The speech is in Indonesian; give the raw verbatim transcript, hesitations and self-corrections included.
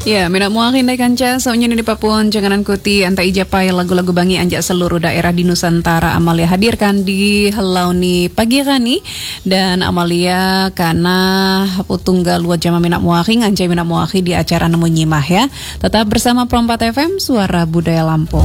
Ya, mina muakin dai kanca saunya di Papuan janganan kuti anta ijapai lagu-lagu bangi anjak seluruh daerah di Nusantara Amalia hadirkan di Helauni pagi kani dan Amalia karena putunggal luar jama mina muakin anjay mina muakin di acara nemu nyimah ya. Tetap bersama Pro empat F M Suara Budaya Lampung.